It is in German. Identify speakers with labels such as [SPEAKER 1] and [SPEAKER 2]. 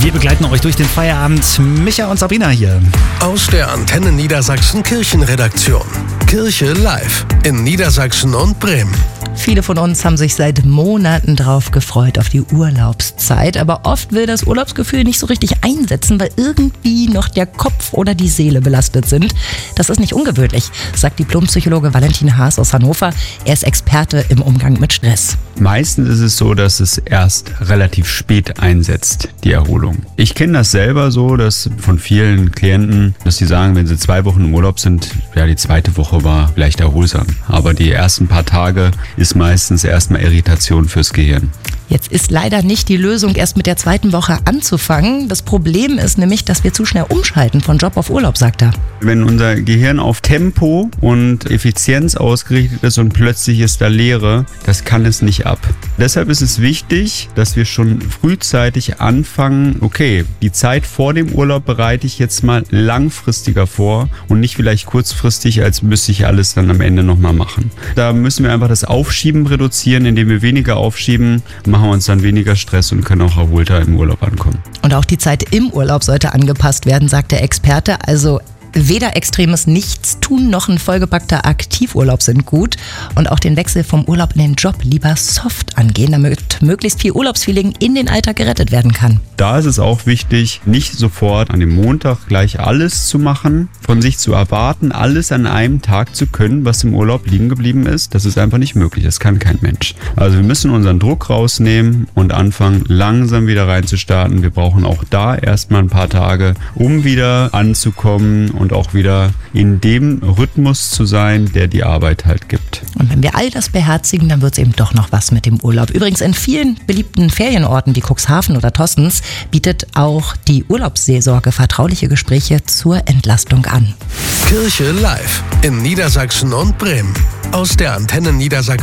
[SPEAKER 1] Wir begleiten euch durch den Feierabend. Micha und Sabrina hier.
[SPEAKER 2] Aus der Antenne Niedersachsen Kirchenredaktion. Kirche live in Niedersachsen und Bremen.
[SPEAKER 3] Viele von uns haben sich seit Monaten drauf gefreut, auf die Urlaubszeit. Aber oft will das Urlaubsgefühl nicht so richtig einsetzen, weil irgendwie noch der Kopf oder die Seele belastet sind. Das ist nicht ungewöhnlich, sagt Diplompsychologe Valentin Haas aus Hannover. Er ist Experte im Umgang mit Stress.
[SPEAKER 4] Meistens ist es so, dass es erst relativ spät einsetzt, die Erholung. Ich kenne das selber so, dass von vielen Klienten, dass sie sagen, wenn sie 2 Wochen im Urlaub sind, ja, die zweite Woche war vielleicht erholsam. Aber die ersten paar Tage ist meistens erstmal Irritation fürs Gehirn.
[SPEAKER 3] Jetzt ist leider nicht die Lösung, erst mit der 2. Woche anzufangen. Das Problem ist nämlich, dass wir zu schnell umschalten von Job auf Urlaub, sagt er.
[SPEAKER 4] Wenn unser Gehirn auf Tempo und Effizienz ausgerichtet ist und plötzlich ist da Leere, das kann es nicht ab. Deshalb ist es wichtig, dass wir schon frühzeitig anfangen, okay, die Zeit vor dem Urlaub bereite ich jetzt mal langfristiger vor und nicht vielleicht kurzfristig, als müsste ich alles dann am Ende nochmal machen. Da müssen wir einfach das Aufschieben reduzieren, indem wir weniger aufschieben, machen wir uns dann weniger Stress und können auch erholter im Urlaub ankommen.
[SPEAKER 3] Und auch die Zeit im Urlaub sollte angepasst werden, sagt der Experte. Also weder extremes Nichtstun noch ein vollgepackter Aktivurlaub sind gut. Und auch den Wechsel vom Urlaub in den Job lieber soft angehen, damit möglichst viel Urlaubsfeeling in den Alltag gerettet werden kann.
[SPEAKER 4] Da ist es auch wichtig, nicht sofort an dem Montag gleich alles zu machen, von sich zu erwarten, alles an einem Tag zu können, was im Urlaub liegen geblieben ist. Das ist einfach nicht möglich, das kann kein Mensch. Also wir müssen unseren Druck rausnehmen und anfangen, langsam wieder reinzustarten. Wir brauchen auch da erstmal ein paar Tage, um wieder anzukommen und auch wieder in dem Rhythmus zu sein, der die Arbeit halt gibt.
[SPEAKER 3] Und wenn wir all das beherzigen, dann wird es eben doch noch was mit dem Urlaub. Übrigens in vielen beliebten Ferienorten wie Cuxhaven oder Tostens bietet auch die Urlaubsseelsorge vertrauliche Gespräche zur Entlastung an.
[SPEAKER 2] Kirche live in Niedersachsen und Bremen. Aus der Antenne Niedersachsen.